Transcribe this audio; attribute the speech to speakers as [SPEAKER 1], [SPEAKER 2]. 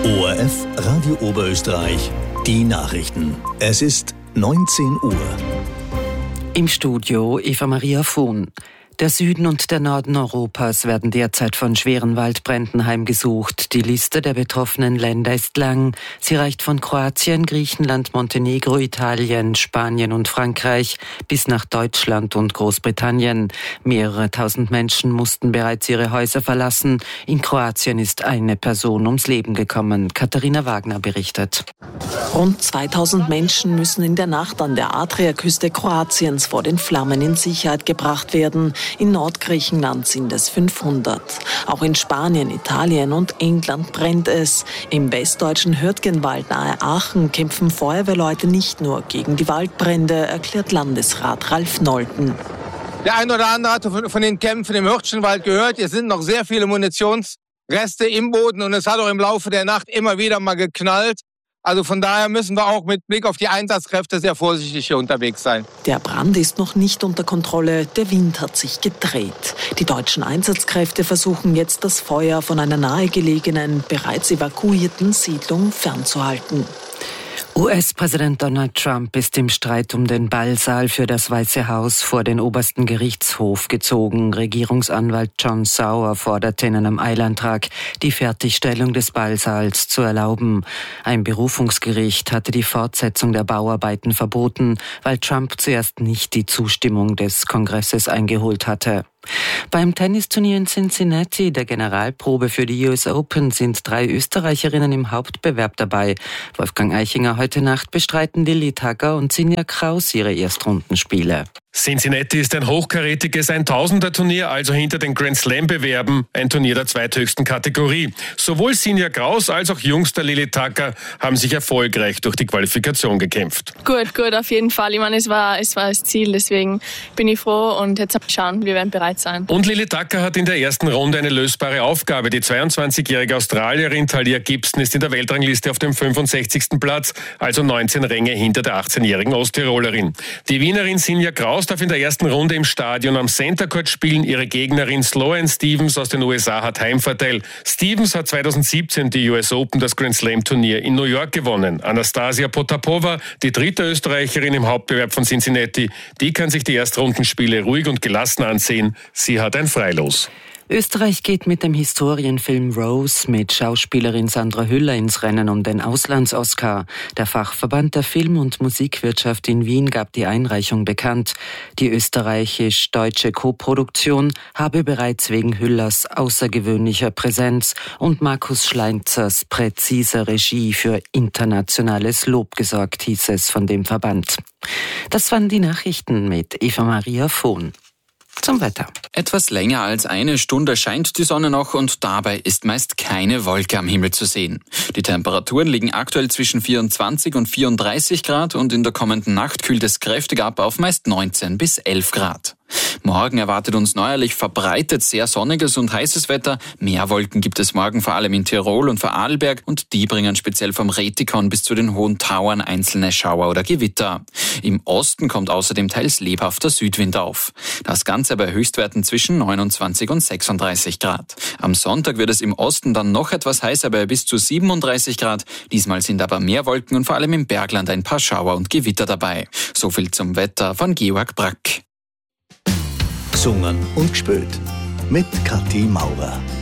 [SPEAKER 1] ORF Radio Oberösterreich, die Nachrichten. Es ist 19 Uhr.
[SPEAKER 2] Im Studio Eva Maria Vohn. Der Süden und der Norden Europas werden derzeit von schweren Waldbränden heimgesucht. Die Liste der betroffenen Länder ist lang. Sie reicht von Kroatien, Griechenland, Montenegro, Italien, Spanien und Frankreich bis nach Deutschland und Großbritannien. Mehrere tausend Menschen mussten bereits ihre Häuser verlassen. In Kroatien ist eine Person ums Leben gekommen. Katharina Wagner berichtet.
[SPEAKER 3] Rund 2000 Menschen müssen in der Nacht an der Adriaküste Kroatiens vor den Flammen in Sicherheit gebracht werden. In Nordgriechenland sind es 500. Auch in Spanien, Italien und England brennt es. Im westdeutschen Hürtgenwald nahe Aachen kämpfen Feuerwehrleute nicht nur gegen die Waldbrände, erklärt Landesrat Ralf Nolten.
[SPEAKER 4] Der ein oder andere hat von den Kämpfen im Hürtgenwald gehört. Hier sind noch sehr viele Munitionsreste im Boden und es hat auch im Laufe der Nacht immer wieder mal geknallt. Also von daher müssen wir auch mit Blick auf die Einsatzkräfte sehr vorsichtig hier unterwegs sein.
[SPEAKER 3] Der Brand ist noch nicht unter Kontrolle. Der Wind hat sich gedreht. Die deutschen Einsatzkräfte versuchen jetzt, das Feuer von einer nahegelegenen, bereits evakuierten Siedlung fernzuhalten.
[SPEAKER 2] US-Präsident Donald Trump ist im Streit um den Ballsaal für das Weiße Haus vor den obersten Gerichtshof gezogen. Regierungsanwalt John Sauer forderte in einem Eilantrag, die Fertigstellung des Ballsaals zu erlauben. Ein Berufungsgericht hatte die Fortsetzung der Bauarbeiten verboten, weil Trump zuerst nicht die Zustimmung des Kongresses eingeholt hatte. Beim Tennisturnier in Cincinnati, der Generalprobe für die US Open, sind 3 Österreicherinnen im Hauptbewerb dabei. Wolfgang Eichinger: Heute Nacht bestreiten Lilly Tagger und Sinja Kraus ihre Erstrundenspiele.
[SPEAKER 5] Cincinnati ist ein hochkarätiges 1000er-Turnier, also hinter den Grand Slam-Bewerben, ein Turnier der zweithöchsten Kategorie. Sowohl Sinja Kraus als auch jüngster Lilly Tagger haben sich erfolgreich durch die Qualifikation gekämpft.
[SPEAKER 6] Gut, auf jeden Fall. Ich meine, es war das Ziel, deswegen bin ich froh und jetzt schauen, wir werden bereit sein.
[SPEAKER 5] Und Lilly Tagger hat in der ersten Runde eine lösbare Aufgabe. Die 22-jährige Australierin Talia Gibson ist in der Weltrangliste auf dem 65. Platz, also 19 Ränge hinter der 18-jährigen Osttirolerin. Die Wienerin Sinja Kraus darf in der ersten Runde im Stadion am Center Court spielen. Ihre Gegnerin Sloane Stevens aus den USA hat Heimvorteil. Stevens hat 2017 die US Open, das Grand Slam Turnier in New York, gewonnen. Anastasia Potapova, die dritte Österreicherin im Hauptbewerb von Cincinnati, die kann sich die Erstrundenspiele ruhig und gelassen ansehen. Sie hat ein Freilos.
[SPEAKER 2] Österreich geht mit dem Historienfilm Rose mit Schauspielerin Sandra Hüller ins Rennen um den Auslands-Oscar. Der Fachverband der Film- und Musikwirtschaft in Wien gab die Einreichung bekannt. Die österreichisch-deutsche Koproduktion habe bereits wegen Hüllers außergewöhnlicher Präsenz und Markus Schleinzers präziser Regie für internationales Lob gesorgt, hieß es von dem Verband. Das waren die Nachrichten mit Eva Maria Vohn. Zum Wetter.
[SPEAKER 7] Etwas länger als eine Stunde scheint die Sonne noch und dabei ist meist keine Wolke am Himmel zu sehen. Die Temperaturen liegen aktuell zwischen 24 und 34 Grad und in der kommenden Nacht kühlt es kräftig ab auf meist 19 bis 11 Grad. Morgen erwartet uns neuerlich verbreitet sehr sonniges und heißes Wetter. Mehr Wolken gibt es morgen vor allem in Tirol und Vorarlberg und die bringen speziell vom Rätikon bis zu den Hohen Tauern einzelne Schauer oder Gewitter. Im Osten kommt außerdem teils lebhafter Südwind auf. Das Ganze bei Höchstwerten zwischen 29 und 36 Grad. Am Sonntag wird es im Osten dann noch etwas heißer bei bis zu 37 Grad. Diesmal sind aber mehr Wolken und vor allem im Bergland ein paar Schauer und Gewitter dabei. So viel zum Wetter von Georg Brack.
[SPEAKER 1] Gesungen und gespielt mit Kathi Maurer.